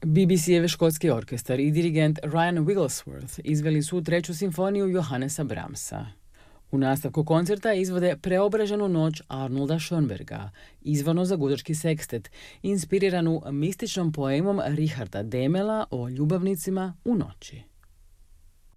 BBC-ev škotski orkestar i dirigent Ryan Wigglesworth izveli su treću simfoniju Johannesa Brahmsa. U nastavku koncerta izvode Preobraženu noć Arnolda Schönberga, izvorno za guzački sekstet, inspiriranu mističnom poemom Richarda Demela o ljubavnicima u noći.